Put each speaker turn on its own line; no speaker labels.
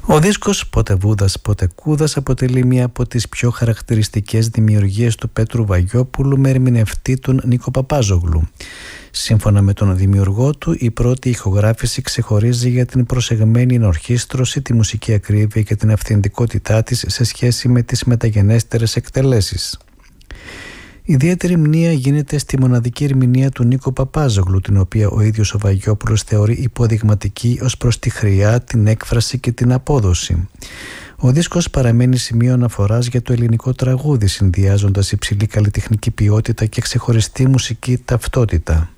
Ο δίσκος «Πότε Βούδας, πότε Κούδας» αποτελεί μία από τις πιο χαρακτηριστικές δημιουργίες του Πέτρου Βαγιόπουλου με ερμηνευτή τον Νίκο Παπάζογλου. Σύμφωνα με τον δημιουργό του, η πρώτη ηχογράφηση ξεχωρίζει για την προσεγμένη ενορχήστρωση, τη μουσική ακρίβεια και την αυθεντικότητά της σε σχέση με τις μεταγενέστερες εκτελέσεις. Ιδιαίτερη μνήα γίνεται στη μοναδική ερμηνεία του Νίκο Παπάζογλου, την οποία ο ίδιος ο Βαγιόπουλος θεωρεί υποδειγματική ως προς τη χρειά, την έκφραση και την απόδοση. Ο δίσκος παραμένει σημείο αναφοράς για το ελληνικό τραγούδι, συνδυάζοντας υψηλή καλλιτεχνική ποιότητα και ξεχωριστή μουσική ταυτότητα.